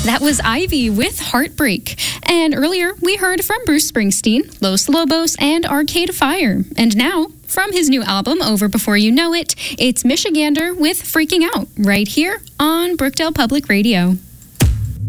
That was Ivy with Heartbreak. And earlier, we heard from Bruce Springsteen, Los Lobos, and Arcade Fire. And now, from his new album, Over Before You Know It, it's Michigander with Freaking Out, right here on Brookdale Public Radio.